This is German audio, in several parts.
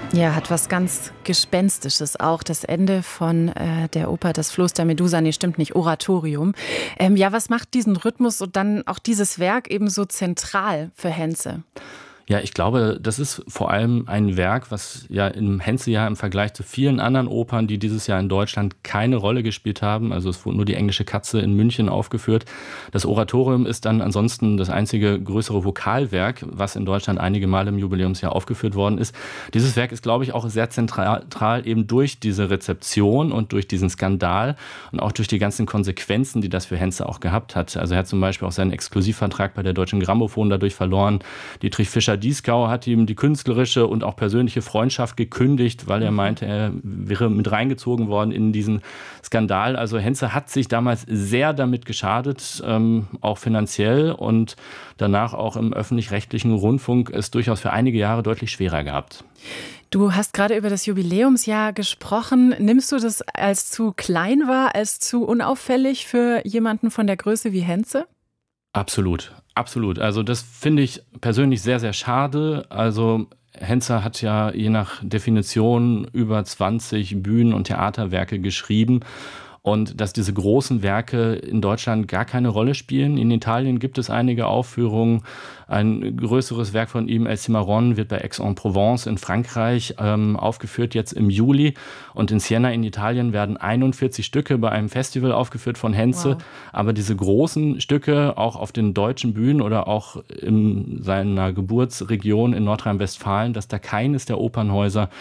Ja, hat was ganz Gespenstisches auch. Das Ende von der Oper Das Floß der Medusa, nee, stimmt nicht, Oratorium. Ja, was macht diesen Rhythmus und dann auch dieses Werk eben so zentral für Henze? Ja, ich glaube, das ist vor allem ein Werk, was ja im Henze-Jahr im Vergleich zu vielen anderen Opern, die dieses Jahr in Deutschland keine Rolle gespielt haben, also es wurde nur die Englische Katze in München aufgeführt. Das Oratorium ist dann ansonsten das einzige größere Vokalwerk, was in Deutschland einige Male im Jubiläumsjahr aufgeführt worden ist. Dieses Werk ist, glaube ich, auch sehr zentral eben durch diese Rezeption und durch diesen Skandal und auch durch die ganzen Konsequenzen, die das für Henze auch gehabt hat. Also er hat zum Beispiel auch seinen Exklusivvertrag bei der Deutschen Grammophon dadurch verloren. Dietrich Fischer-Dieskau hat ihm die künstlerische und auch persönliche Freundschaft gekündigt, weil er meinte, er wäre mit reingezogen worden in diesen Skandal. Also Henze hat sich damals sehr damit geschadet, auch finanziell, und danach auch im öffentlich-rechtlichen Rundfunk es durchaus für einige Jahre deutlich schwerer gehabt. Du hast gerade über das Jubiläumsjahr gesprochen. Nimmst du das als zu klein wahr, als zu unauffällig für jemanden von der Größe wie Henze? Absolut, absolut. Also das finde ich persönlich sehr, sehr schade. Also Henze hat ja je nach Definition über 20 Bühnen- und Theaterwerke geschrieben. Und dass diese großen Werke in Deutschland gar keine Rolle spielen. In Italien gibt es einige Aufführungen. Ein größeres Werk von ihm, El Cimarron, wird bei Aix-en-Provence in Frankreich aufgeführt, jetzt im Juli. Und in Siena in Italien werden 41 Stücke bei einem Festival aufgeführt von Henze. Wow. Aber diese großen Stücke, auch auf den deutschen Bühnen oder auch in seiner Geburtsregion in Nordrhein-Westfalen, dass da keines der Opernhäuser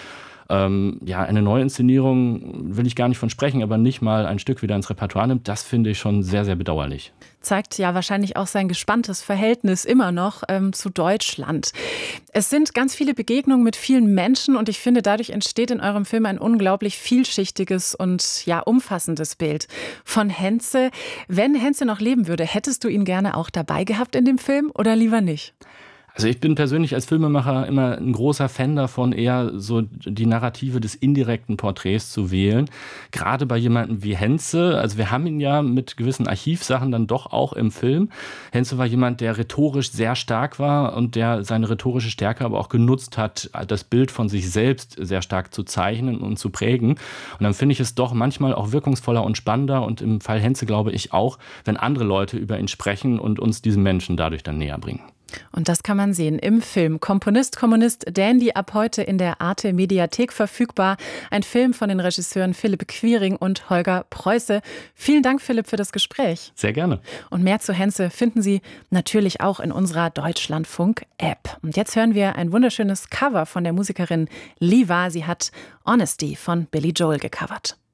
eine Neuinszenierung, will ich gar nicht von sprechen, aber nicht mal ein Stück wieder ins Repertoire nimmt, das finde ich schon sehr, sehr bedauerlich. Zeigt ja wahrscheinlich auch sein gespanntes Verhältnis immer noch zu Deutschland. Es sind ganz viele Begegnungen mit vielen Menschen und ich finde, dadurch entsteht in eurem Film ein unglaublich vielschichtiges und ja umfassendes Bild von Henze. Wenn Henze noch leben würde, hättest du ihn gerne auch dabei gehabt in dem Film oder lieber nicht? Also ich bin persönlich als Filmemacher immer ein großer Fan davon, eher so die Narrative des indirekten Porträts zu wählen. Gerade bei jemandem wie Henze, also wir haben ihn ja mit gewissen Archivsachen dann doch auch im Film. Henze war jemand, der rhetorisch sehr stark war und der seine rhetorische Stärke aber auch genutzt hat, das Bild von sich selbst sehr stark zu zeichnen und zu prägen. Und dann finde ich es doch manchmal auch wirkungsvoller und spannender und im Fall Henze glaube ich auch, wenn andere Leute über ihn sprechen und uns diesen Menschen dadurch dann näher bringen. Und das kann man sehen im Film Komponist, Kommunist, Dandy, ab heute in der Arte Mediathek verfügbar. Ein Film von den Regisseuren Philipp Quiring und Holger Preuße. Vielen Dank, Philipp, für das Gespräch. Sehr gerne. Und mehr zu Henze finden Sie natürlich auch in unserer Deutschlandfunk-App. Und jetzt hören wir ein wunderschönes Cover von der Musikerin Liva. Sie hat Honesty von Billy Joel gecovert.